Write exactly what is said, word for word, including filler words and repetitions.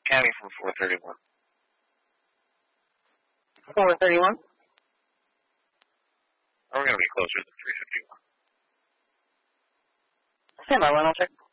Cammy from four thirty-one. four thirty-one? We're going to be closer than three fifty-one. Stand by, one, I'll check.